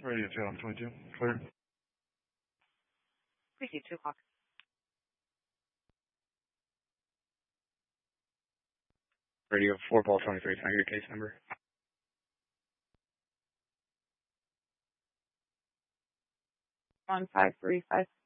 Radio 2 on 22. Clear. Precinct 2 o'clock. Radio 4 Ball 23. Can I get your case number? 1535.